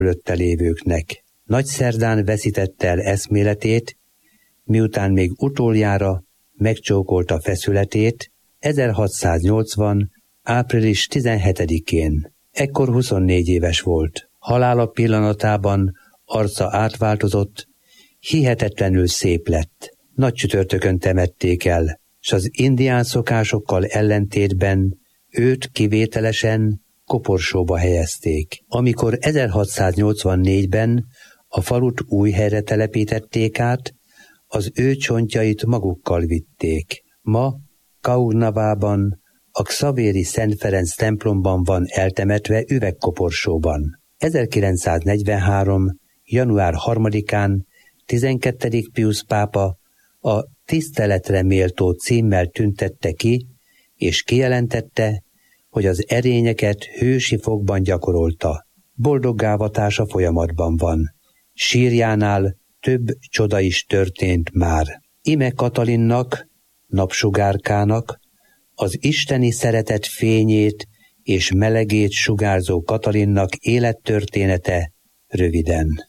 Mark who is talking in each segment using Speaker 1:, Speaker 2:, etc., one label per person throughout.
Speaker 1: előtte lévőknek. Nagyszerdán veszítette el eszméletét, miután még utoljára megcsókolta feszületét 1680. április 17-én. Ekkor 24 éves volt. Halála pillanatában arca átváltozott, hihetetlenül szép lett. Nagy csütörtökön temették el, s az indián szokásokkal ellentétben őt kivételesen koporsóba helyezték. Amikor 1684-ben a falut új helyre telepítették át, az ő csontjait magukkal vitték. Ma Kaurnavában a Xavéri Szent Ferenc templomban van eltemetve üvegkoporsóban. 1943. január 3-án 12. Piusz pápa a tiszteletre méltó címmel tüntette ki, és kijelentette, hogy az erényeket hősi fogban gyakorolta. Boldoggávatása folyamatban van. Sírjánál több csoda is történt már. Ime Katalinnak, napsugárkának, az isteni szeretet fényét és melegét sugárzó Katalinnak élettörténete röviden.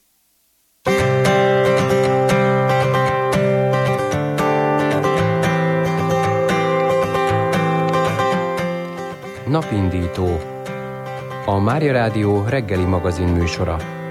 Speaker 2: Napindító. A Mária Rádió reggeli magazin műsora.